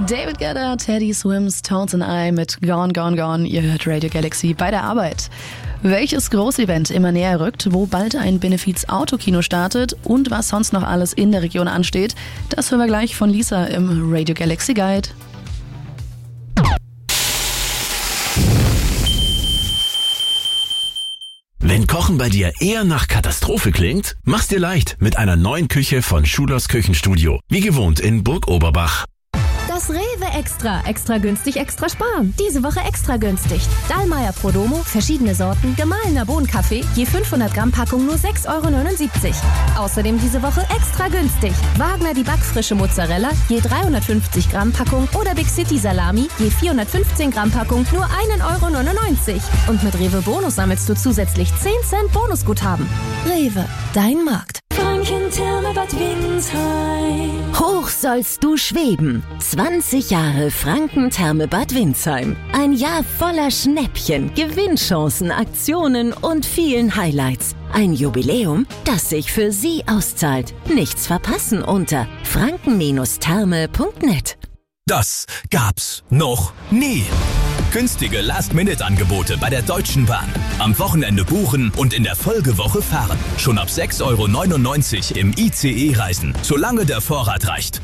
David Guetta, Teddy Swims, Tones and I mit Gone, Gone, Gone. Ihr hört Radio Galaxy bei der Arbeit. Welches Großevent immer näher rückt, wo bald ein Benefiz-Autokino startet und was sonst noch alles in der Region ansteht, das hören wir gleich von Lisa im Radio Galaxy Guide. Wenn Kochen bei dir eher nach Katastrophe klingt, mach's dir leicht mit einer neuen Küche von Schulers Küchenstudio. Wie gewohnt in Burg Oberbach. Das Rewe Extra. Extra günstig, extra sparen. Diese Woche extra günstig. Dallmayr Prodomo, verschiedene Sorten, gemahlener Bohnenkaffee, je 500 Gramm Packung nur 6,79 €. Außerdem diese Woche extra günstig. Wagner die backfrische Mozzarella, je 350 Gramm Packung oder Big City Salami, je 415 Gramm Packung nur 1,99 €. Und mit Rewe Bonus sammelst du zusätzlich 10 Cent Bonusguthaben. Rewe, dein Markt. Franken-Therme Bad Windsheim. Hoch sollst du schweben. 20 Jahre Franken-Therme Bad Windsheim. Ein Jahr voller Schnäppchen, Gewinnchancen, Aktionen und vielen Highlights. Ein Jubiläum, das sich für Sie auszahlt. Nichts verpassen unter franken-therme.net. Das gab's noch nie. Günstige Last-Minute-Angebote bei der Deutschen Bahn. Am Wochenende buchen und in der Folgewoche fahren. Schon ab 6,99 € im ICE reisen, solange der Vorrat reicht.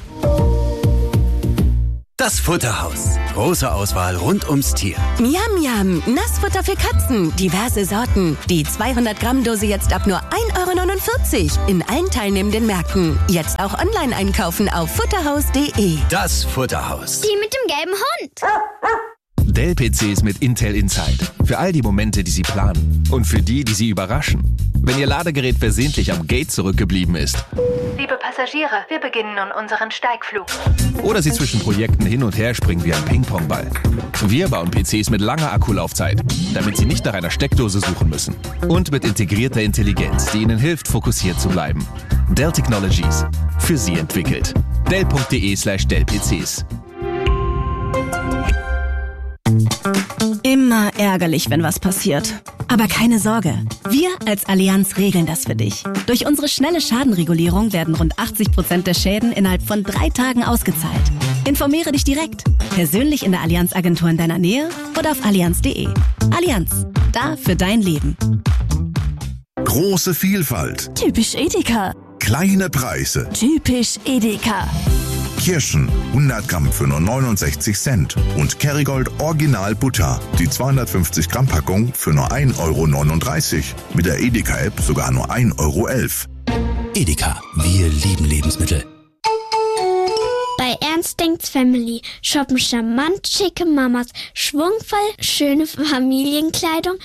Das Futterhaus. Große Auswahl rund ums Tier. Miam Miam, Nassfutter für Katzen. Diverse Sorten. Die 200 Gramm Dose jetzt ab nur 1,49 € in allen teilnehmenden Märkten. Jetzt auch online einkaufen auf futterhaus.de. Das Futterhaus. Die mit dem gelben Hund. Dell-PCs mit Intel Inside. Für all die Momente, die Sie planen. Und für die, die Sie überraschen. Wenn Ihr Ladegerät versehentlich am Gate zurückgeblieben ist. Liebe Passagiere, wir beginnen nun unseren Steigflug. Oder Sie zwischen Projekten hin und her springen wie ein Ping-Pong-Ball. Wir bauen PCs mit langer Akkulaufzeit, damit Sie nicht nach einer Steckdose suchen müssen. Und mit integrierter Intelligenz, die Ihnen hilft, fokussiert zu bleiben. Dell Technologies. Für Sie entwickelt. Dell.de/Dell-PCs. Immer ärgerlich, wenn was passiert. Aber keine Sorge, wir als Allianz regeln das für dich. Durch unsere schnelle Schadenregulierung werden rund 80% der Schäden innerhalb von 3 Tagen ausgezahlt. Informiere dich direkt, persönlich in der Allianz-Agentur in deiner Nähe oder auf allianz.de. Allianz, da für dein Leben. Große Vielfalt. Typisch Edeka. Kleine Preise. Typisch Edeka. Kirschen 100 Gramm für nur 69 Cent und Kerrygold Original Butter, die 250 Gramm Packung für nur 1,39 €. Mit der Edeka-App sogar nur 1,11 € Edeka, wir lieben Lebensmittel. Bei Ernst denkt's Family shoppen charmant schicke Mamas, schwungvoll schöne Familienkleidung,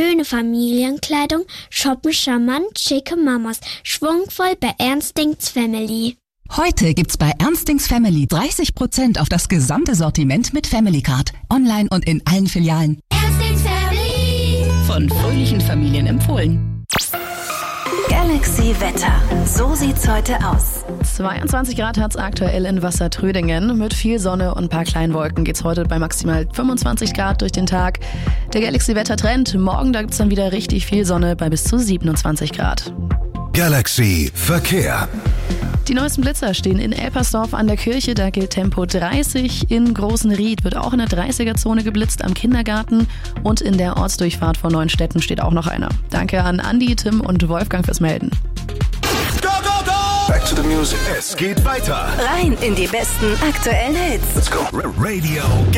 shoppen charmant schicke Mamas, schwungvoll bei Ernst denkt's Family. Heute gibt's bei Ernstings Family 30% auf das gesamte Sortiment mit Family Card. Online und in allen Filialen. Ernstings Family. Von fröhlichen Familien empfohlen. Galaxy Wetter. So sieht's heute aus. 22 Grad hat's aktuell in Wassertrödingen. Mit viel Sonne und ein paar kleinen Wolken geht's heute bei maximal 25 Grad durch den Tag. Der Galaxy Wetter Trend. Morgen da gibt's dann wieder richtig viel Sonne bei bis zu 27 Grad. Galaxy Verkehr. Die neuesten Blitzer stehen in Elpersdorf an der Kirche, da gilt Tempo 30. In Großenried wird auch in der 30er-Zone geblitzt am Kindergarten und in der Ortsdurchfahrt von Neuenstetten steht auch noch einer. Danke an Andi, Tim und Wolfgang fürs Melden. Go, go, go! Back to the music. Es geht weiter. Rein in die besten aktuellen Hits. Let's go. Radio